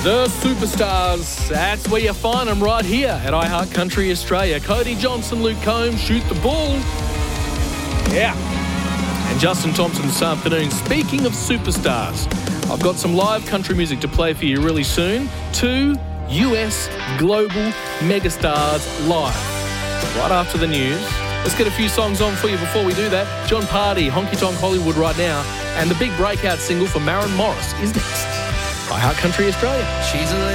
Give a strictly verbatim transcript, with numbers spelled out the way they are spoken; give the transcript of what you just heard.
The superstars, that's where you find them right here at iHeart Country Australia. Cody Johnson, Luke Combs, Shoot the Bull. Yeah. And Justin Thompson this afternoon. Speaking of superstars, I've got some live country music to play for you really soon. Two U S global megastars live. Right after the news. Let's get a few songs on for you before we do that. John Party, Honky Tonk Hollywood right now. And the big breakout single for Maren Morris is next. iHeart Country Australia. She's a